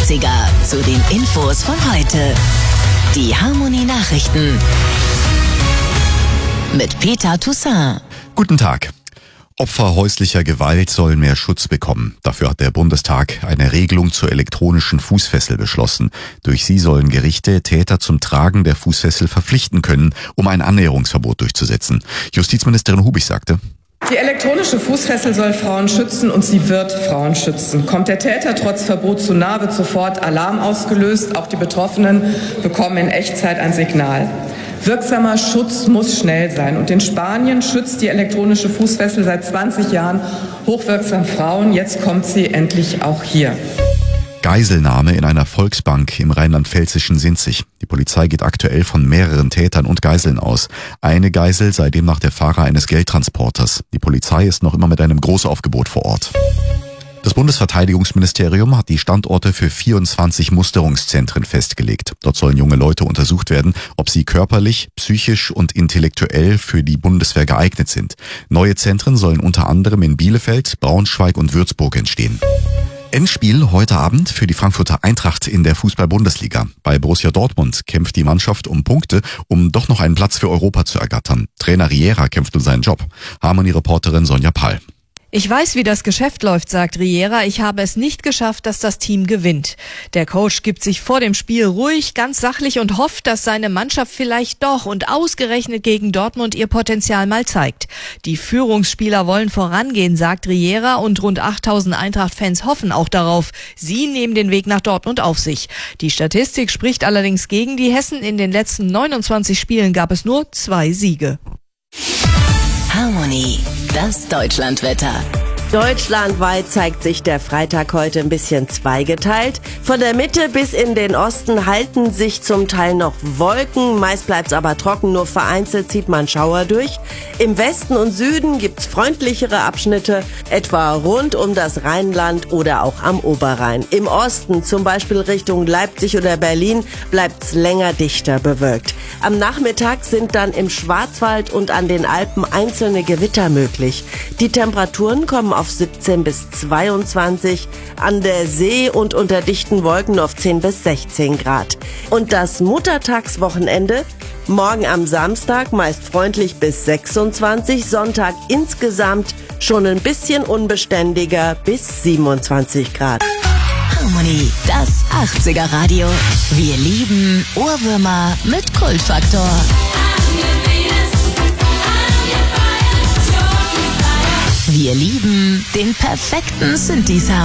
80er zu den Infos von heute. Die Harmonie Nachrichten mit Peter Toussaint. Guten Tag. Opfer häuslicher Gewalt sollen mehr Schutz bekommen. Dafür hat der Bundestag eine Regelung zur elektronischen Fußfessel beschlossen. Durch sie sollen Gerichte Täter zum Tragen der Fußfessel verpflichten können, um ein Annäherungsverbot durchzusetzen. Justizministerin Hubig sagte: Die elektronische Fußfessel soll Frauen schützen und sie wird Frauen schützen. Kommt der Täter trotz Verbot zu nah, wird sofort Alarm ausgelöst. Auch die Betroffenen bekommen in Echtzeit ein Signal. Wirksamer Schutz muss schnell sein. Und in Spanien schützt die elektronische Fußfessel seit 20 Jahren hochwirksam Frauen. Jetzt kommt sie endlich auch hier. Geiselnahme in einer Volksbank im rheinland-pfälzischen Sinzig. Die Polizei geht aktuell von mehreren Tätern und Geiseln aus. Eine Geisel sei demnach der Fahrer eines Geldtransporters. Die Polizei ist noch immer mit einem Großaufgebot vor Ort. Das Bundesverteidigungsministerium hat die Standorte für 24 Musterungszentren festgelegt. Dort sollen junge Leute untersucht werden, ob sie körperlich, psychisch und intellektuell für die Bundeswehr geeignet sind. Neue Zentren sollen unter anderem in Bielefeld, Braunschweig und Würzburg entstehen. Endspiel heute Abend für die Frankfurter Eintracht in der Fußball-Bundesliga. Bei Borussia Dortmund kämpft die Mannschaft um Punkte, um doch noch einen Platz für Europa zu ergattern. Trainer Riera kämpft um seinen Job. Harmonie-Reporterin Sonja Pall. Ich weiß, wie das Geschäft läuft, sagt Riera. Ich habe es nicht geschafft, dass das Team gewinnt. Der Coach gibt sich vor dem Spiel ruhig, ganz sachlich und hofft, dass seine Mannschaft vielleicht doch und ausgerechnet gegen Dortmund ihr Potenzial mal zeigt. Die Führungsspieler wollen vorangehen, sagt Riera, und rund 8000 Eintracht-Fans hoffen auch darauf. Sie nehmen den Weg nach Dortmund auf sich. Die Statistik spricht allerdings gegen die Hessen. In den letzten 29 Spielen gab es nur 2 Siege. Harmonie, das Deutschlandwetter. Deutschlandweit zeigt sich der Freitag heute ein bisschen zweigeteilt. Von der Mitte bis in den Osten halten sich zum Teil noch Wolken, meist bleibt's aber trocken, nur vereinzelt zieht man Schauer durch. Im Westen und Süden gibt's freundlichere Abschnitte, etwa rund um das Rheinland oder auch am Oberrhein. Im Osten, zum Beispiel Richtung Leipzig oder Berlin, bleibt's länger dichter bewölkt. Am Nachmittag sind dann im Schwarzwald und an den Alpen einzelne Gewitter möglich. Die Temperaturen kommen auf 17 bis 22, an der See und unter dichten Wolken auf 10 bis 16 Grad. Und das Muttertagswochenende? Morgen am Samstag meist freundlich bis 26, Sonntag insgesamt schon ein bisschen unbeständiger bis 27 Grad. Harmonie, das 80er Radio. Wir lieben Ohrwürmer mit Kultfaktor. Wir lieben den perfekten Synthi-Sound.